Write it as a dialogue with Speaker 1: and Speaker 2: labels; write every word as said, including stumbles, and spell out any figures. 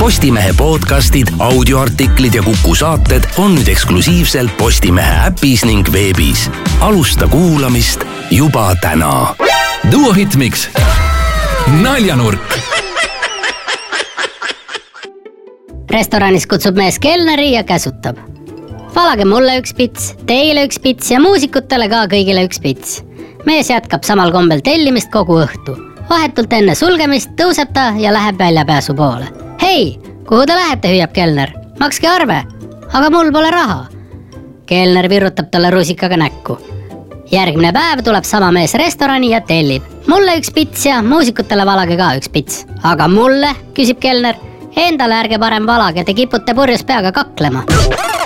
Speaker 1: Postimehe podcastid, audioartiklid ja Kuku saated on nüüd eksklusiivselt Postimehe äpis ning veebis. Alusta kuulamist juba täna.
Speaker 2: Duo Hitmix. Naljanurk.
Speaker 3: Restoranis kutsub mees kelneri ja käsutab. Valage mulle üks pits, teile üks pits ja muusikutele ka kõigile üks pits. Mees jätkab samal kombel tellimist kogu õhtu. Vahetult enne sulgemist tõuseb ta ja läheb väljapääsu poole. Hei, kuhu te lähete, hüüab kelner? Makske arve, aga mul pole raha. Kelner virutab talle rusikaga näkku. Järgmine päev tuleb sama mees restorani ja tellib. Mulle üks pits ja muusikutele valage ka üks pits. Aga mulle, küsib kelner, endale ärge parem valage, te kipute purjus peaga kaklema.